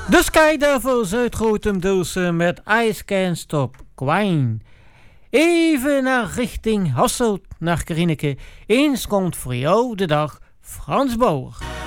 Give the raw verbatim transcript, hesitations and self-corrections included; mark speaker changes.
Speaker 1: De Skydivers uit Rotem-Doelsen met I Can't Stop Crying. Even naar richting Hasselt, naar Karineke. Eens komt voor jou de dag Frans Bauer.